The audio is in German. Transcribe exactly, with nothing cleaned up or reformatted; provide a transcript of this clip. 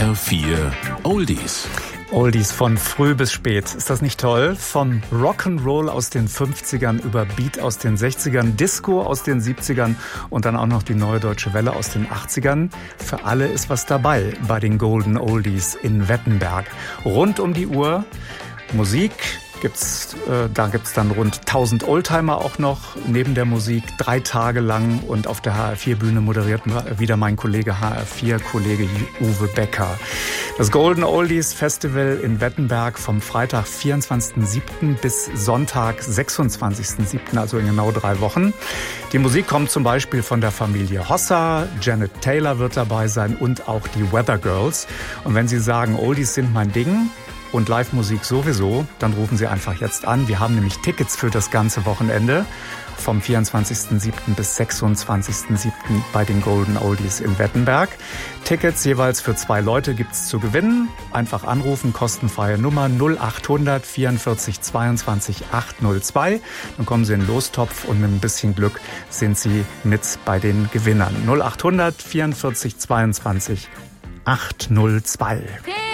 R vier Oldies. Oldies von früh bis spät. Ist das nicht toll? Vom Rock'n'Roll aus den fünfzigern über Beat aus den sechzigern, Disco aus den siebzigern und dann auch noch die Neue Deutsche Welle aus den achtzigern. Für alle ist was dabei bei den Golden Oldies in Wettenberg. Rund um die Uhr Musik. Gibt's, äh, da gibt's dann rund tausend Oldtimer auch noch neben der Musik, drei Tage lang. Und auf der H R vier Bühne moderiert wieder mein Kollege H R vier Kollege Uwe Becker. Das Golden Oldies Festival in Wettenberg vom Freitag vierundzwanzigsten siebten bis Sonntag sechsundzwanzigsten siebten, also in genau drei Wochen. Die Musik kommt zum Beispiel von der Familie Hossa, Janet Taylor wird dabei sein und auch die Weather Girls. Und wenn Sie sagen, Oldies sind mein Ding, und Live-Musik sowieso, dann rufen Sie einfach jetzt an. Wir haben nämlich Tickets für das ganze Wochenende vom vierundzwanzigsten siebten bis sechsundzwanzigsten siebten bei den Golden Oldies in Wettenberg. Tickets jeweils für zwei Leute gibt's zu gewinnen. Einfach anrufen, kostenfreie Nummer null achthundert vierundvierzig zweiundzwanzig achthundertzwei. Dann kommen Sie in den Lostopf und mit ein bisschen Glück sind Sie mit bei den Gewinnern. null achthundert vierundvierzig zweiundzwanzig achthundertzwei.